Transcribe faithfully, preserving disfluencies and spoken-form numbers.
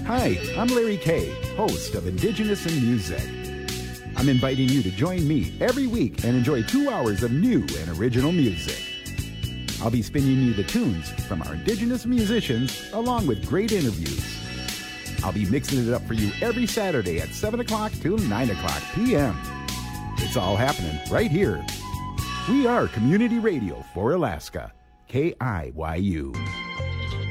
Hi, I'm Larry Kay, host of Indigenous in Music. I'm inviting you to join me every week and enjoy two hours of new and original music. I'll be spinning you the tunes from our Indigenous musicians along with great interviews. I'll be mixing it up for you every Saturday at seven o'clock to nine o'clock p.m. It's all happening right here. We are Community Radio for Alaska, K I Y U.